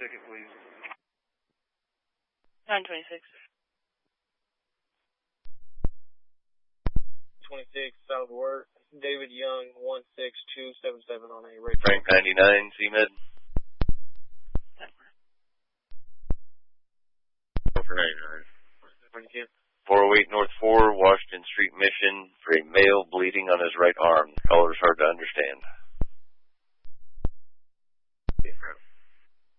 ticket, please. 926. 26, solid work. David Young, 16277 on a radio. Frank 99, CMed. For 99. 408 North 4, Washington Street Mission, for a male bleeding on his right arm. The caller is hard to understand.